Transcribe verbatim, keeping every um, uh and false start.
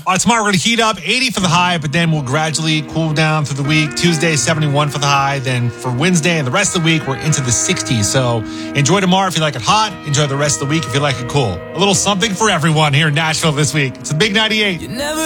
Uh, tomorrow, we're going to heat up eighty for the high, but then we'll gradually cool down through the week. Tuesday, seventy-one for the high. Then for Wednesday and the rest of the week, we're into the sixties. So enjoy tomorrow if you like it hot. Enjoy the rest of the week if you like it cool. A little something for everyone here in Nashville this week. It's the Big ninety-eight. You never